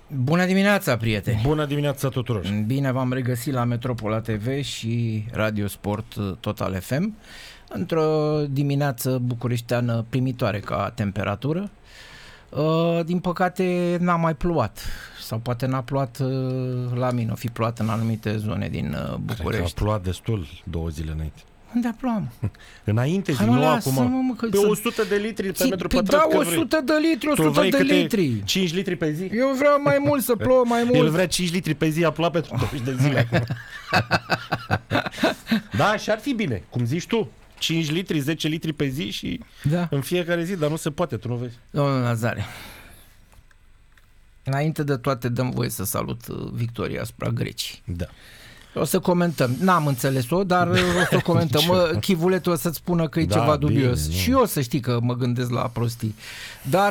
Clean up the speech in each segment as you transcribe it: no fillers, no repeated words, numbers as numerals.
Bună dimineața, prieteni! Bună dimineața tuturor! Bine v-am regăsit la Metropola TV și Radio Sport Total FM într-o dimineață bucureșteană primitoare ca temperatură. Din păcate n-a mai plouat sau poate n-a plouat la mine, o fi plouat în anumite zone din București. Cred că a plouat destul 2 zile înainte. Unde a plouat? Înainte, zi, nu acum. Pe 100 de litri pe metru pătrat. Da, 100 de litri, 100 de litri. 5 litri pe zi? Eu vreau mai mult, să plouă mai mult. El vrea 5 litri pe zi, a plouat pentru 20 de zile acum. Da, și ar fi bine, cum zici tu. 5 litri, 10 litri pe zi și în fiecare zi, dar nu se poate, tu nu vezi. Domnul Nazare, înainte de toate dăm voie să salut victoria asupra Grecii. Da. O să comentăm. N-am înțeles-o, dar o să comentăm. Chivuletul o să-ți spună că e ceva dubios. Bine, și eu să știi că mă gândesc la prostii. Dar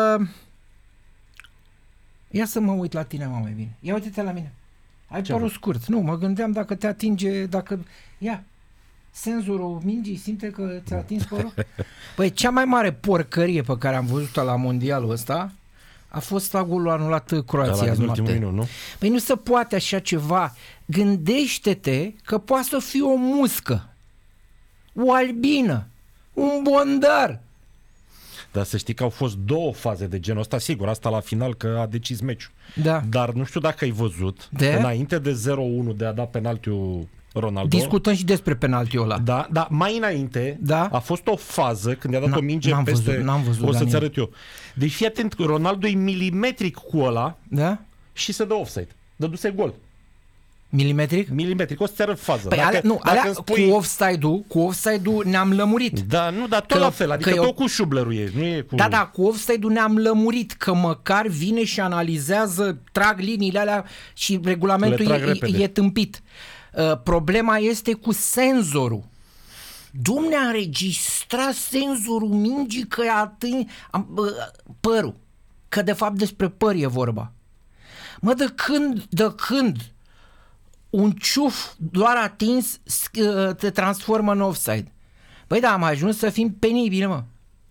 ia să mă uit la tine, mai bine. Ia uite-te la mine. Ai părul scurt. Nu, mă gândeam dacă te atinge, Ia, senzorul mingii simte că ți-a atins părul? Păi cea mai mare porcărie pe care am văzut-o la mondialul ăsta a fost la golul anulat Croația azi noapte. Minut, nu? Păi nu se poate așa ceva. Gândește-te că poate să fie o muscă, o albină, un bondar. Dar să știi că au fost 2 faze de genul ăsta, sigur, asta la final că a decis meciul. Da. Dar nu știu dacă ai văzut, înainte de 0-1 de a da penaltiul Ronaldo. Discutăm și despre penaltiul ăla. Da, dar mai înainte a fost o fază când i-a dat o minge peste... N-am văzut, o să-ți arăt eu. Deci fii atent, Ronaldo e milimetric cu ăla și se dă offside. Dăduse gol. Milimetric? Milimetric, o să-ți arăt faza. Păi spui... cu offside-ul ne-am lămurit. Da, nu, dar tot la fel, adică tot cu șublerul e, nu e cu... Da, cu offside-ul ne-am lămurit, că măcar vine și analizează, trag liniile alea și regulamentul e tâmpit. Problema este cu senzorul. Dumnea a înregistrat senzorul mingii că i-a atins părul. Că de fapt despre păr e vorba. Mă, de când un ciuf doar atins te transformă în offside. Băi, da, am ajuns să fim penibili, mă.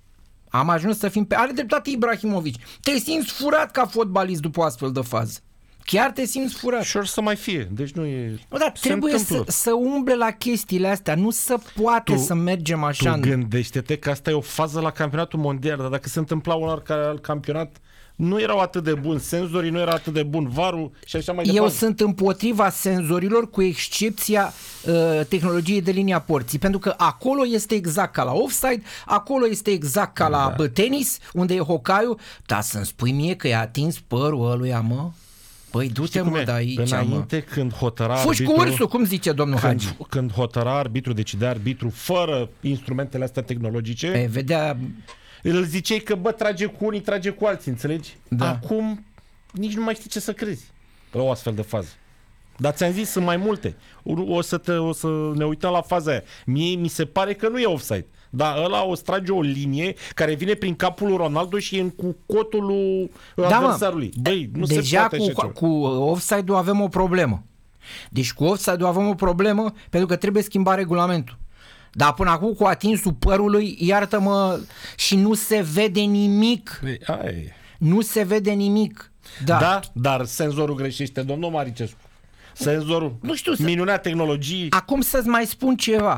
Are dreptate Ibrahimovic. Te simți furat ca fotbalist după astfel de fază. Chiar te simți furat. Și or să mai fie. Deci nu e... Dar trebuie să umble la chestiile astea. Nu se poate să mergem așa. Tu gândește-te că asta e o fază la campionatul mondial. Dar dacă se întâmpla un alt campionat, nu erau atât de buni senzorii, nu era atât de bun VAR-ul și așa mai departe. Eu sunt împotriva senzorilor cu excepția tehnologiei de linia porții. Pentru că acolo este exact ca la offside, acolo este exact ca la tenis, unde e hocaiul. Dar să-mi spui mie că i-a atins părul ăluia, mă? Păi du-te, mă, de aici, înainte, când hotăra fugi cu ursul, cum zice domnul Hagi. Când hotăra arbitru, decidea arbitru fără instrumentele astea tehnologice, vedea... îl ziceai că, trage cu unii, trage cu alții, înțelegi? Da. Acum nici nu mai știi ce să crezi la o astfel de fază. Dar ți-am zis, sunt mai multe. O să ne uităm la faza aia. Mie mi se pare că nu e offside. Dar ăla o trage o linie care vine prin capul lui Ronaldo și e cu cotul lui adversarului. Băi, nu se poate așa ceva. Cu offside-ul avem o problemă. Deci cu offside-ul avem o problemă pentru că trebuie schimbat regulamentul. Dar până acum cu atinsul părului, iartă-mă, și nu se vede nimic. Nu se vede nimic. Da, dar senzorul greșește, domnul Maricescu. Senzorul, nu știu, minunea tehnologiei. Acum să-ți mai spun ceva.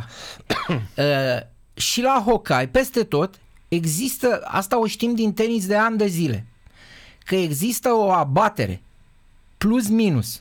Și la hockey, peste tot, există, asta o știm din tenis de ani de zile, că există o abatere, plus minus.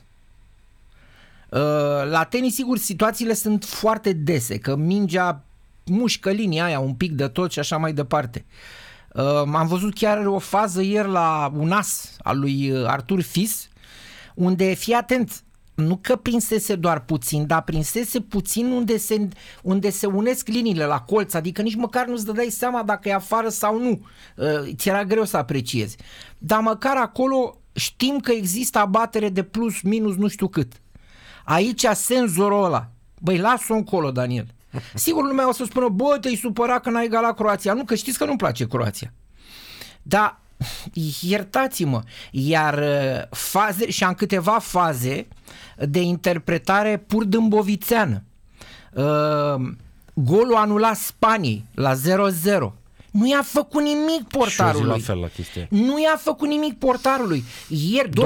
La tenis, sigur, situațiile sunt foarte dese, că mingea mușcă linia aia un pic de tot și așa mai departe. Am văzut chiar o fază ieri la un as al lui Artur Fis, unde, fii atent, nu că prinsese doar puțin, dar prinsese puțin unde se unesc liniile la colț, adică nici măcar nu-ți dădeai seama dacă e afară sau nu. Ți era greu să apreciezi. Dar măcar acolo știm că există abatere de plus, minus, nu știu cât. Aici senzorul ăla. Băi, lasă-o încolo, Daniel. Sigur, lumea o să spună, te-ai supărat că n-ai egalat Croația. Nu, că știți că nu-mi place Croația. Dar iertați-mă, iar faze, și am câteva faze de interpretare pur dâmbovițeană. Golul anulat Spaniei la 0-0. Nu i-a făcut nimic portarului. La fel la chestia. Nu i-a făcut nimic portarului. Ieri